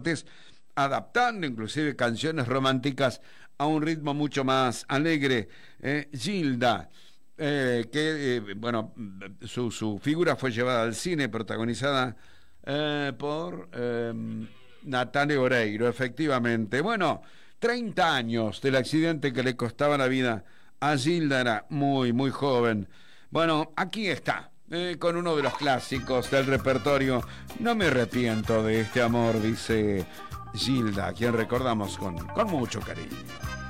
partes, adaptando inclusive canciones románticas a un ritmo mucho más alegre. Gilda, bueno, su figura fue llevada al cine, protagonizada por Natalia Oreiro, efectivamente. Bueno, 30 años del accidente que le costaba la vida a Gilda, era muy, muy joven. Bueno, aquí está, con uno de los clásicos del repertorio. No me arrepiento de este amor, dice Gilda, a quien recordamos con mucho cariño.